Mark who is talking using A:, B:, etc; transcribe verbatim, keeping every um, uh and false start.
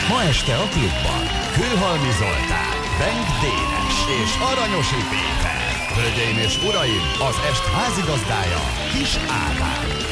A: Ma este a klubban Kőhalmi Zoltán, Benk Dénes és Aranyosi Péter. Hölgyeim és uraim, az est házigazdája Kis Ádám.